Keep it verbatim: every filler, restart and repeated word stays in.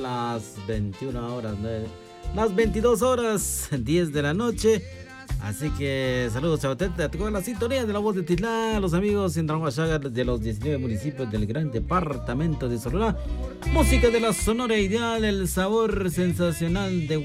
Las veintiuna horas, nueve, las veintidós horas, diez de la noche. Así que saludos, Chabatete, con la sintonía de la voz de Titlán, los amigos en Huachaga de los diecinueve municipios del gran departamento de Sonora. Música de la Sonora Ideal, el sabor sensacional de